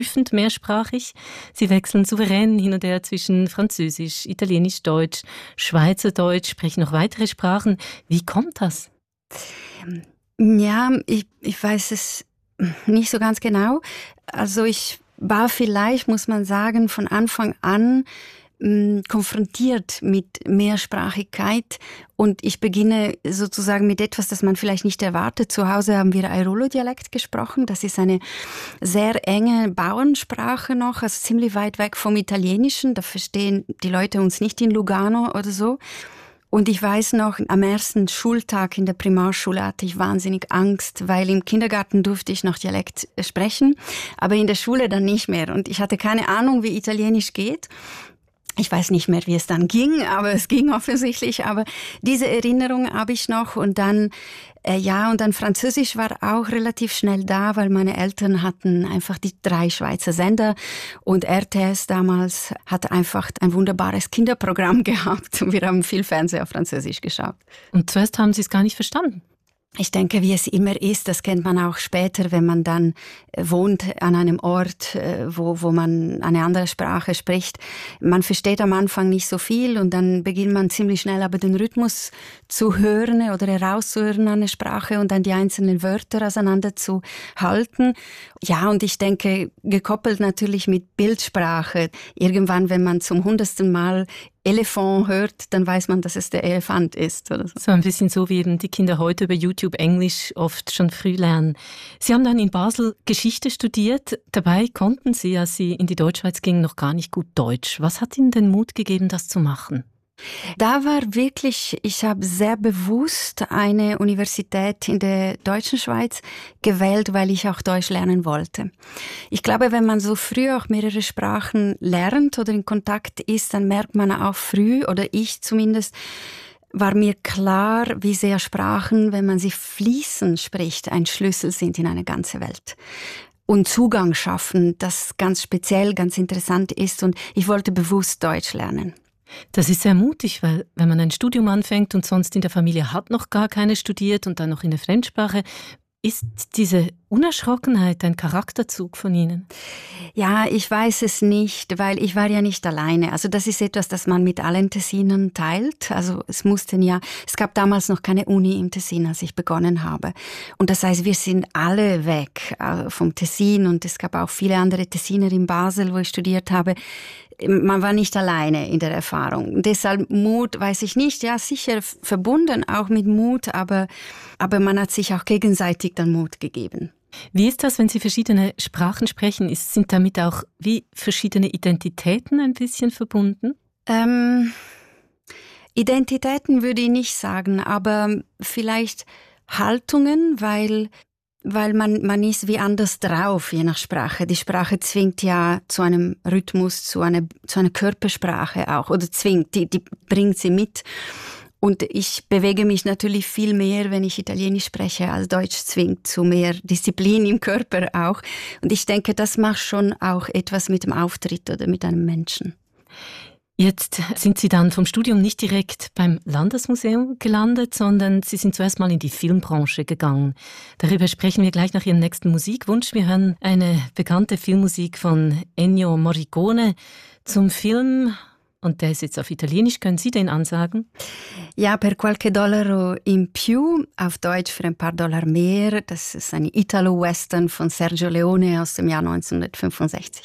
prüfend mehrsprachig. Sie wechseln souverän hin und her zwischen Französisch, Italienisch, Deutsch, Schweizerdeutsch, sprechen noch weitere Sprachen. Wie kommt das? Ja, ich weiß es nicht so ganz genau. Also ich war vielleicht, muss man sagen, von Anfang an konfrontiert mit Mehrsprachigkeit und ich beginne sozusagen mit etwas, das man vielleicht nicht erwartet. Zu Hause haben wir Airolo-Dialekt gesprochen. Das ist eine sehr enge Bauernsprache noch, also ziemlich weit weg vom Italienischen. Da verstehen die Leute uns nicht in Lugano oder so. Und ich weiß noch, am ersten Schultag in der Primarschule hatte ich wahnsinnig Angst, weil im Kindergarten durfte ich noch Dialekt sprechen, aber in der Schule dann nicht mehr. Und ich hatte keine Ahnung, wie Italienisch geht. Ich weiß nicht mehr, wie es dann ging, aber es ging offensichtlich. Aber diese Erinnerung habe ich noch. Und dann, und dann Französisch war auch relativ schnell da, weil meine Eltern hatten einfach die 3 Schweizer Sender. Und RTS damals hat einfach ein wunderbares Kinderprogramm gehabt. Und wir haben viel Fernsehen auf Französisch geschaut. Und zuerst haben Sie es gar nicht verstanden? Ich denke, wie es immer ist, das kennt man auch später, wenn man dann wohnt an einem Ort, wo man eine andere Sprache spricht. Man versteht am Anfang nicht so viel und dann beginnt man ziemlich schnell aber den Rhythmus zu hören oder herauszuhören an der Sprache und dann die einzelnen Wörter auseinanderzuhalten. Ja, und ich denke, gekoppelt natürlich mit Bildsprache. Irgendwann, wenn man zum 100. Mal Elefant hört, dann weiß man, dass es der Elefant ist. Oder so. So ein bisschen so, wie eben die Kinder heute über YouTube Englisch oft schon früh lernen. Sie haben dann in Basel Geschichte studiert. Dabei konnten Sie, als Sie in die Deutschschweiz gingen, noch gar nicht gut Deutsch. Was hat Ihnen den Mut gegeben, das zu machen? Da war wirklich, ich habe sehr bewusst eine Universität in der deutschen Schweiz gewählt, weil ich auch Deutsch lernen wollte. Ich glaube, wenn man so früh auch mehrere Sprachen lernt oder in Kontakt ist, dann merkt man auch früh, oder ich zumindest, war mir klar, wie sehr Sprachen, wenn man sie fließend spricht, ein Schlüssel sind in eine ganze Welt. Und Zugang schaffen, das ganz speziell, ganz interessant ist. Und ich wollte bewusst Deutsch lernen. Das ist sehr mutig, weil wenn man ein Studium anfängt und sonst in der Familie hat noch gar keine studiert und dann noch in der Fremdsprache, ist diese Unerschrockenheit ein Charakterzug von Ihnen? Ja, ich weiß es nicht, weil ich war ja nicht alleine. Also das ist etwas, das man mit allen Tessinern teilt. Also es gab damals noch keine Uni im Tessin, als ich begonnen habe. Und das heißt, wir sind alle weg vom Tessin und es gab auch viele andere Tessiner in Basel, wo ich studiert habe. Man war nicht alleine in der Erfahrung. Deshalb Mut, weiß ich nicht, ja sicher verbunden auch mit Mut, aber man hat sich auch gegenseitig dann Mut gegeben. Wie ist das, wenn Sie verschiedene Sprachen sprechen? Sind damit auch wie verschiedene Identitäten ein bisschen verbunden? Identitäten würde ich nicht sagen, aber vielleicht Haltungen, weil man ist wie anders drauf, je nach Sprache. Die Sprache zwingt ja zu einem Rhythmus, zu einer Körpersprache auch, oder zwingt, die bringt sie mit. Und ich bewege mich natürlich viel mehr, wenn ich Italienisch spreche, als Deutsch zwingt zu mehr Disziplin im Körper auch. Und ich denke, das macht schon auch etwas mit dem Auftritt oder mit einem Menschen. Jetzt sind Sie dann vom Studium nicht direkt beim Landesmuseum gelandet, sondern Sie sind zuerst mal in die Filmbranche gegangen. Darüber sprechen wir gleich nach Ihrem nächsten Musikwunsch. Wir hören eine bekannte Filmmusik von Ennio Morricone zum Film, und der ist jetzt auf Italienisch. Können Sie den ansagen? Ja, per qualche dollaro in più, auf Deutsch für ein paar Dollar mehr. Das ist ein Italo-Western von Sergio Leone aus dem Jahr 1965.